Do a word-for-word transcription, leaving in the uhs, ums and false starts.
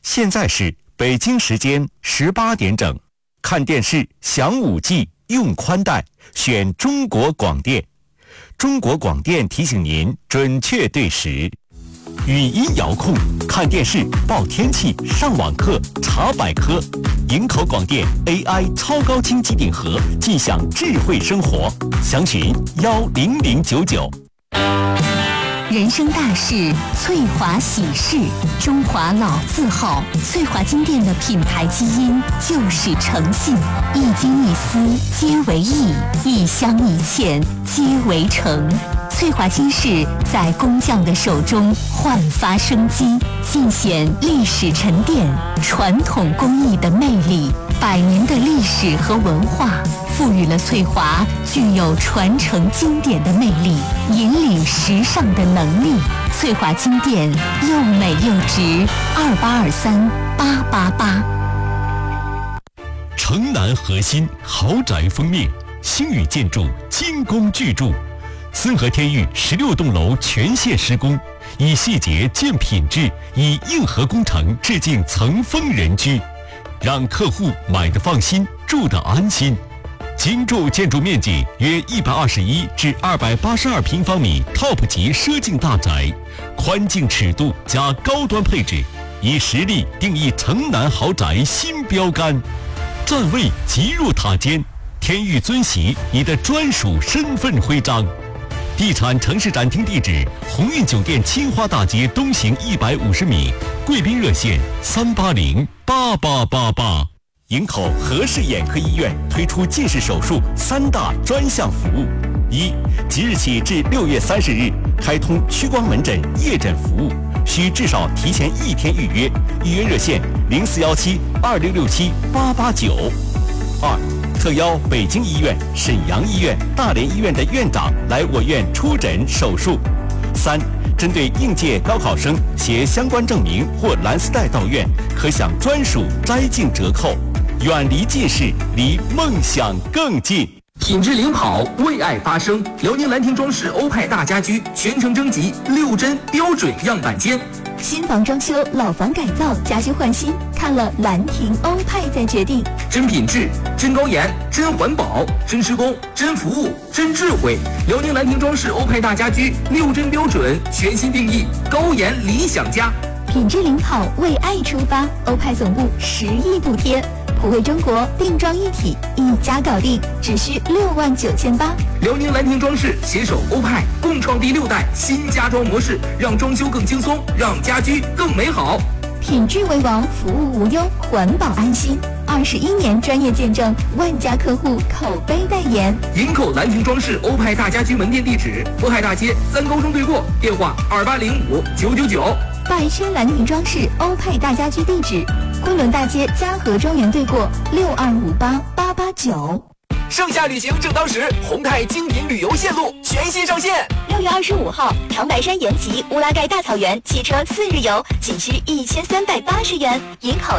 现在是北京时间十八点整。看电视享五 G 用宽带，选中国广电。中国广电提醒您准确对时。语音遥控，看电视、报天气、上网课、查百科。营口广电 A I 超高清机顶盒，尽享智慧生活。详询幺零零九九。 人生大事，翠华喜事，中华老字号，翠华金店的品牌基因就是诚信，一金一丝皆为义，一香一茜皆为诚。翠华金饰在工匠的手中焕发生机，尽显历史沉淀、传统工艺的魅力。百年的历史和文化赋予了翠华具有传承经典的魅力，引领时尚的能力。翠华金店又美又值，二八二三八八八。 城南核心豪宅封面，星宇建筑精工巨筑，森和天域十六栋楼全线施工，以细节见品质，以硬核工程致敬层峰人居，让客户买得放心，住得安心。精筑建筑面积约一百二十一至二百八十二平方米 ，Top 级奢境大宅，宽净尺度加高端配置，以实力定义城南豪宅新标杆。站位即入塔尖，天域尊玺你的专属身份徽章。地产城市展厅地址：鸿运酒店青花大街东行一百五十米，贵宾热线三八零八八八八。营口和氏眼科医院推出近视手术三大专项服务：一，即日起至六月三十日开通屈光门诊夜诊服务，需至少提前一天预约，预约热线零四幺七二六六七八八九。二，特邀北京医院、沈阳医院、大连医院的院长来我院出诊手术。三，针对应届高考生携相关证明或蓝丝带到院，可享专属摘镜折扣。远离近视，离梦想更近。 品质领跑，为爱发声。辽宁兰亭装饰欧派大家居全程征集六针标准样板间。 新房装修、老房改造、家居换新，看了兰亭欧派再决定。 真品质、真高颜、真环保、真施工、真服务、真智慧。辽宁兰亭装饰欧派大家居六针标准全新定义，高颜理想家。 品质领跑，为爱出发。欧派总部十亿补贴。普惠中国定妆一体，一家搞定，只需六万九千八。 辽宁兰亭装饰携手欧派，共创第六代新家装模式，让装修更轻松，让家居更美好。 品质为王，服务无忧，环保安心。二十一年专业见证，万家客户口碑代言。 营口兰亭装饰欧派大家居门店地址：渤海大街三高中对过，电话二八零五九九九。 百轩兰亭装饰欧派大家居地址：昆仑大街嘉禾庄园对过，六二五八八八九。 盛夏旅行正当时，宏泰精品旅游线路全新上线。 六月二十五号，长白山延吉乌拉盖大草原汽车四日游，仅需一千三百八十元。营口